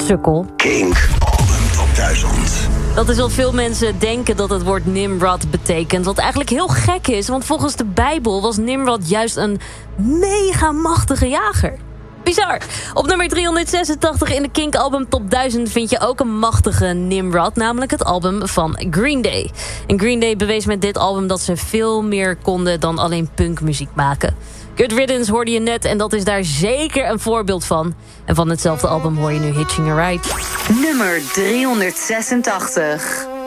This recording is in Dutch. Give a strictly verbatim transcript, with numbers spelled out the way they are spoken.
sukkel. Kink Album Top duizend. Dat is wat veel mensen denken dat het woord Nimrod betekent. Wat eigenlijk heel gek is, want volgens de Bijbel was Nimrod juist een mega machtige jager. Bizar. Op nummer driehonderdzesentachtig in de Kink Album Top duizend vind je ook een machtige Nimrod, namelijk het album van Green Day. En Green Day bewees met dit album dat ze veel meer konden dan alleen punkmuziek maken. Good Riddance hoorde je net en dat is daar zeker een voorbeeld van. En van hetzelfde album hoor je nu Hitching a Ride. Nummer driehonderdzesentachtig.